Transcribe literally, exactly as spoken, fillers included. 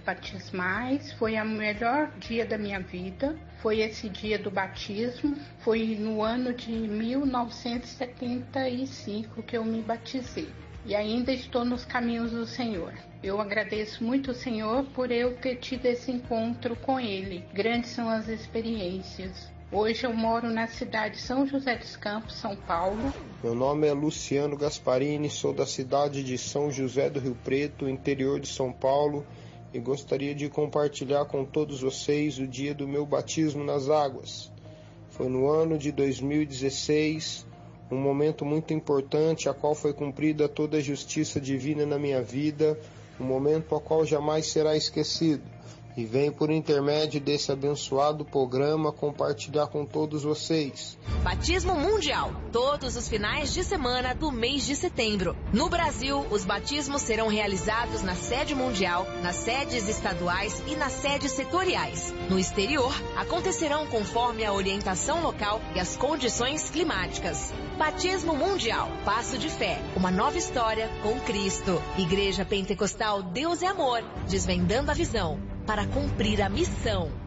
batismais, foi o melhor dia da minha vida. Foi esse dia do batismo, foi no ano de mil novecentos e setenta e cinco que eu me batizei. E ainda estou nos caminhos do Senhor. Eu agradeço muito ao Senhor por eu ter tido esse encontro com Ele. Grandes são as experiências. Hoje eu moro na cidade de São José dos Campos, São Paulo. Meu nome é Luciano Gasparini, sou da cidade de São José do Rio Preto, interior de São Paulo, e gostaria de compartilhar com todos vocês o dia do meu batismo nas águas. Foi no ano de dois mil e dezesseis, um momento muito importante, a qual foi cumprida toda a justiça divina na minha vida, um momento ao qual jamais será esquecido. E venho por intermédio desse abençoado programa compartilhar com todos vocês. Batismo Mundial, todos os finais de semana do mês de setembro. No Brasil, os batismos serão realizados na sede mundial, nas sedes estaduais e nas sedes setoriais. No exterior, acontecerão conforme a orientação local e as condições climáticas. Batismo Mundial, passo de fé, uma nova história com Cristo. Igreja Pentecostal Deus é Amor, desvendando a visão para cumprir a missão.